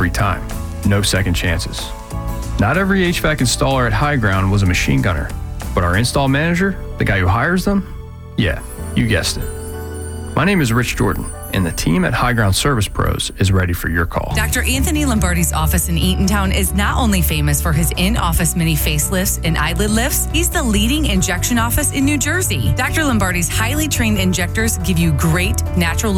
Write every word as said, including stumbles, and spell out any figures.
every time. No second chances. Not every H V A C installer at High Ground was a machine gunner, but our install manager, the guy who hires them, yeah, you guessed it. My name is Rich Jordan, and the team at High Ground Service Pros is ready for your call. Doctor Anthony Lombardi's office in Eatontown is not only famous for his in-office mini facelifts and eyelid lifts, he's the leading injection office in New Jersey. Doctor Lombardi's highly trained injectors give you great natural